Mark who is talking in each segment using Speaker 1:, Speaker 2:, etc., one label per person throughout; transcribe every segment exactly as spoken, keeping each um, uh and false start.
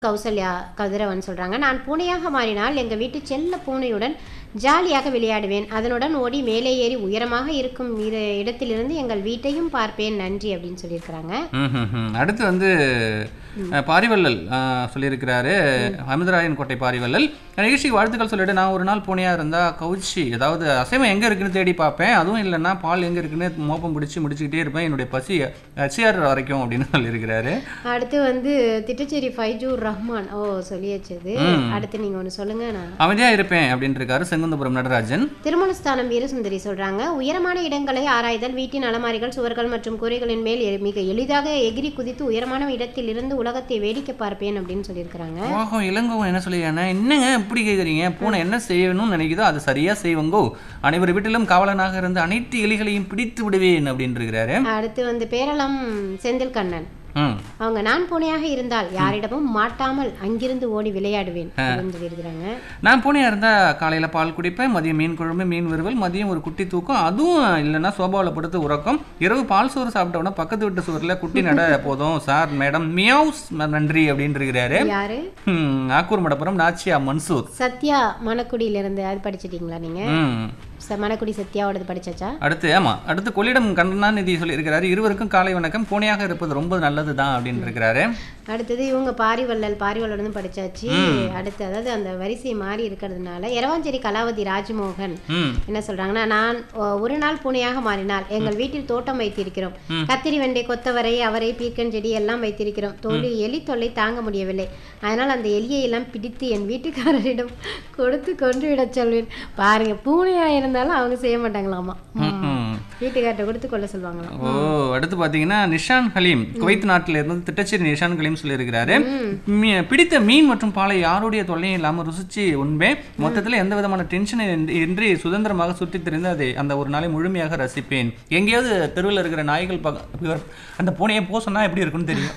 Speaker 1: கௌசல்யா கதிரவன் சொல்கிறாங்க, நான் பூனையாக மாறினால் எங்கள் வீட்டு செல்ல பூனையுடன் ஜாலியாக விளையாடுவேன். அதனுடன் ஓடி மேலே ஏறி உயரமாக இருக்கும் இடத்திலிருந்து எங்கள் வீட்டையும் பார்ப்பேன். நன்றி அப்படின்னு சொல்லியிருக்கிறாங்க.
Speaker 2: அடுத்து வந்து பாரிவள்ளல் சொல்லியிருக்கிறாரு, அமிர்தராயன் கோட்டை பாரிவள்ளல். நிகழ்ச்சிக்கு வாழ்த்துக்கள் சொல்லிட்டு, நான் ஒரு நாள் பூனையாக இருந்தால் கவுச்சி ஏதாவது அசைவம் எங்கே இருக்குன்னு தேடி பார்ப்பேன். அதுவும் இல்லைன்னா பால் எங்கே இருக்குன்னு மோப்பம் பிடிச்சி முடிச்சுக்கிட்டே இருப்பேன். என்னுடைய பசி அச்சியார் வரைக்கும் அப்படின்னு சொல்லியிருக்கிறாரு.
Speaker 1: அடுத்து வந்து திட்டச்சேரி ஃபைஜூர் ரஹ்மான் ஓ சொல்லியாச்சது. அடுத்து நீங்கள் ஒன்று சொல்லுங்க. நான்
Speaker 2: அமைதியாக இருப்பேன் அப்படின்னு இருக்காரு செங்குந்தபுரம் நடராஜன்.
Speaker 1: திருமணஸ்தானம் வீரசுந்தரி சொல்கிறாங்க, உயரமான இடங்களை ஆராய்தல், வீட்டின் அலமாரிகள், சுவர்கள் மற்றும் கூரைகளின் மேல் மிக எளிதாக எகிரி குதித்து உயரமான இடத்தில் இருந்து உலகத்தை வேடிக்கை பார்ப்பேன் அப்படின்னு சொல்லியிருக்கிறாங்க.
Speaker 2: ஓஹோ, இளங்கோ என்ன சொல்லியிருக்காங்க, என்னங்க இப்படி கேட்குறீங்க, பூனை என்ன செய்யணும்னு நினைக்குதோ அதை சரியா செய்வங்கோ, அனைவர் வீட்டிலும் காவலனாக இருந்து அனைத்து எலிகளையும் பிடித்து விடுவேன் அப்படின்னு இருக்கிறாரு.
Speaker 1: அடுத்து வந்து பேரளம் செந்தில் கண்ணன், அவங்க நான் பூனையாக இருந்தால் யாரிடமும் மாட்டாமல் அங்கிருந்து ஓடி விளையாடுவேன் சொல்லியிருக்கிறாங்க.
Speaker 2: நான் பூனையா இருந்தா காலையில பால் குடிப்பேன், மதியம் மீன் குழம்பு, மீன் வறுவல், மதியம் ஒரு குட்டி தூக்கம், அதுவும் இல்லைன்னா சோபாவில் படுத்து உறக்கம், இரவு பால் சோறு சாப்பிட்டோம்னா பக்கத்து வீட்டு சோறுல குட்டி நட போதும் சார் மேடம் மியாவுஸ் நன்றி அப்படின்னு இருக்கிறாரு.
Speaker 1: யாரு?
Speaker 2: ஆக்கூர் மடப்புறம் நாச்சியா மன்சூர்.
Speaker 1: சத்யா மணக்குடியில இருந்து. அது படிச்சிட்டீங்களா நீங்க? மணக்குடி சத்யாவோடது படிச்சாச்சா?
Speaker 2: அடுத்து ஆமா அடுத்து கொள்ளிடம் கருணாநிதி சொல்லியிருக்கிறாரு, இருவருக்கும் காலை வணக்கம், பூனையாக இருப்பது ரொம்ப நல்லது தான் அப்படின்னு இருக்கிறாரு.
Speaker 1: அடுத்தது இவங்க பாரிவள்ளல் பாரிவள்ளல் படிச்சாச்சு. அடுத்து அதாவது அந்த வரிசை மாறி இருக்கிறதுனால எரவாஞ்சேரி கலாவதி ராஜ்மோகன் என்ன சொல்றாங்கன்னா, நான் ஒரு நாள் பூனையாக மாறினால் எங்கள் வீட்டில் தோட்டம் வைத்திருக்கிறோம், கத்திரி வெண்டை கொத்தவரை அவரை பீர்க்கன் செடி எல்லாம் வைத்திருக்கிறோம். தோழி எலி தொல்லை தாங்க முடியவில்லை, அதனால் அந்த எலியை எல்லாம் பிடித்து என் வீட்டுக்காரரிடம் கொடுத்து கொண்டு விட சொல்வேன். பாருங்க, பூனையா இருந்தாலும் அவங்க செய்ய மாட்டாங்களாமா, வீட்டுக்கார்ட்ட கொடுத்து கொள்ள சொல்லுவாங்களாம்.
Speaker 2: ஓ, அடுத்து பாத்தீங்கன்னா நிஷான் ஹலீம் குவைத் நாட்டில இருந்து திட்டச்சேரி நிஷான் ஹலீம் சொல்லியிருக்கிறாரு, பிடித்த மீன் மற்றும் பாலை யாருடைய தொல்லையும் இல்லாம ருசிச்சு உண்பேன், மொத்தத்துல எந்த விதமான டென்ஷன் இன்றி சுதந்திரமாக சுற்றி திரிந்து அதை அந்த ஒரு நாளை முழுமையாக ரசிப்பேன். எங்கேயாவது தெருவில் இருக்கிற நாய்கள் அந்த பூனையை போ சொன்னா எப்படி இருக்குன்னு தெரியும்.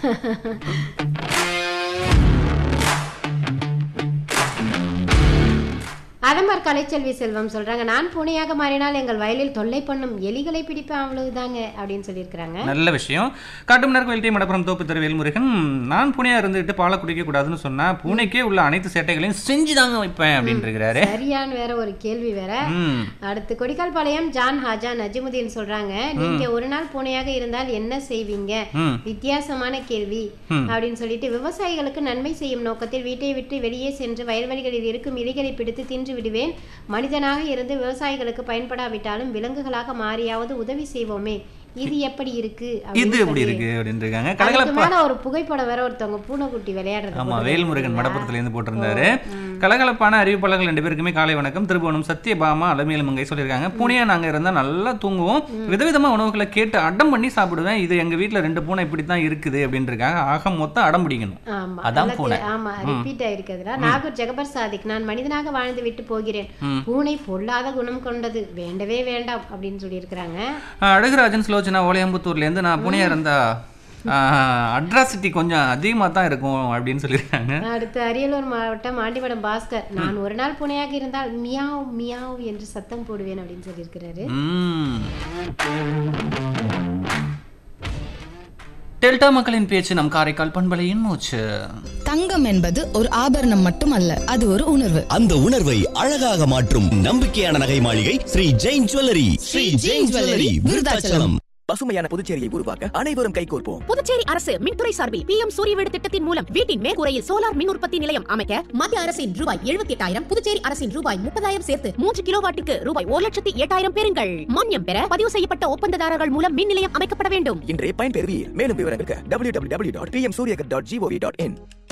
Speaker 1: அதமார் கலைச்செல்வி செல்வம் சொல்றாங்க, நான் பூனையாக மாறினால் எங்கள் வயலில் தொல்லை பண்ணும் எலிகளை பிடிப்பேன், அவ்வளவுதாங்க அப்படின்னு சொல்லியிருக்கிறாங்க.
Speaker 2: நல்ல விஷயம். காட்டுமன்னார் கோயில் டி மடப்புறம் தோப்பு தெரு வேல்முருகன், நான் பூனையா இருந்துட்டு பாலை குடிக்க கூடாதுன்னு சொன்னா பூனைக்கே உள்ள அனைத்து சேட்டைகளையும் செஞ்சுதாங்க வைப்பேன் அப்படின்னு இருக்கிறாரு.
Speaker 1: சரியான வேற ஒரு கேள்வி வேற. அடுத்து கொடிக்கால் பாளையம் ஜான் ஹாஜா நஜிமுதீன் சொல்றாங்க, நீங்க ஒரு நாள் பூனையாக இருந்தால் என்ன செய்வீங்க? வித்தியாசமான கேள்வி அப்படின்னு சொல்லிட்டு, விவசாயிகளுக்கு நன்மை செய்யும் நோக்கத்தில் வீட்டை விட்டு வெளியே சென்று வயல்வெளிகளில் இருக்கும் எலிகளை பிடித்து தின்று விடுவேன். மனிதனாக இருந்து விவசாயிகளுக்கு பயன்படாவிட்டாலும் விலங்குகளாக மாறியாவது உதவி செய்வோமே, இது எப்படி இருக்கு?
Speaker 2: இது எப்படி இருக்கு அப்படின்னு இருக்காங்க.
Speaker 1: கலகலப்பான ஒரு புகைப்படம் வேற ஒருத்தவங்க பூனைக்குட்டி விளையாடுறது.
Speaker 2: ஆமா, வேல்முருகன் மடப்புறத்துல இருந்து போட்டிருந்தாரு. கலகலப்பான அறிவிப்பாளர்கள் ரெண்டு பேருக்குமே காலை வணக்கம். திருபுவனம் சத்யபாமா அலமேலு மங்கை சொல்லியிருக்காங்க, பூனையா நாங்க இருந்தா நல்லா தூங்குவோம், விதவிதமா உணவுகளை கேட்டு அடம் பண்ணி சாப்பிடுவேன், இது எங்க வீட்டுல ரெண்டு பூனை இப்படித்தான் இருக்குது அப்படின்னு இருக்காங்க. ஆக மொத்தம் அடம் பிடிக்கணும், அதான் பூனை.
Speaker 1: ஆமா, ரிப்பீட் ஆயிருக்குதுல. நாகூர் ஜெகபர் சாதிக், நான் மனிதனாக வாழ்ந்து விட்டு போகிறேன், பூனை பொல்லாத குணம் கொண்டது, வேண்டவே வேண்டாம் அப்படின்னு சொல்லி இருக்கிறாங்க.
Speaker 2: அழகுராஜன் ஓலையம்புத்தூர்ல இருந்து, நான் பூனையா இருந்தா அட்ராசிட்டி கொஞ்சம் அதிகமா தான் இருக்கும் அப்படின்னு சொல்லியிருக்காங்க.
Speaker 1: அடுத்து அரியலூர் மாவட்டம் ஆண்டிவடம் பாஸ்கர், நான் ஒரு நாள் பூனையாக இருந்தால் மியாவ் மியாவ் என்று சத்தம் போடுவேன் அப்படின்னு சொல்லியிருக்கிறாரு.
Speaker 2: டெல்டா மக்களின் பேச்சு நம் காரைக்கால் பண்பலையின் மூச்சு.
Speaker 3: தங்கம் என்பது ஒரு ஆபரணம் மட்டும் அல்ல, அது ஒரு உணர்வு. அந்த உணர்வை அழகாக மாற்றும் நம்பிக்கையான நகை மாளிகை ஸ்ரீ ஜெயின் ஜுவல்லரி. ஸ்ரீ ஜெயின் ஜுவல்லரி, விருதாச்சலம்.
Speaker 4: பசுமையான புதுச்சேரியை உருவாக்க அனைவரும் கைகோர்ப்போம்.
Speaker 5: புதுச்சேரி அரசு மின்துறை சார்பில் பி எம் சூரிய வீடு திட்டத்தின் மூலம் வீட்டின் மேற்கூரையில் சோலார் மின் உற்பத்தி நிலையம் அமைக்க மத்திய அரசின் ரூபாய் எழுபத்தி எட்டாயிரம், புதுச்சேரி அரசின் ரூபாய் முப்பதாயிரம் சேர்த்து மூன்று கிலோ வாட்டுக்கு ரூபாய் ஒரு லட்சத்தி எட்டாயிரம் பெறுங்கள். மானியம் பெற பதிவு செய்யப்பட்ட ஒப்பந்ததாரர்கள் மூலம் மின் நிலையம் அமைக்கப்பட வேண்டும்.
Speaker 4: இன்றே பயன்பெறுவீர். மேலும் விவரங்களுக்கு W W W dot B M Surya Ghar dot gov dot in.